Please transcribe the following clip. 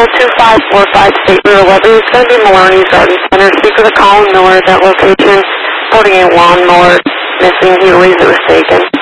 vehicle 2545 State Route 11 is going to be Maloney's Garden Center. Speak with a Colin Miller at that location. Reporting a lawnmower missing. He believes it was taken.